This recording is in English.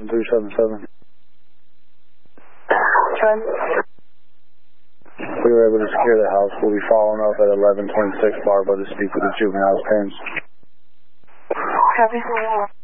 377. Trent. We were able to secure the house. We'll be following up at 1126 Barbara to speak with the juvenile's parents. Copy.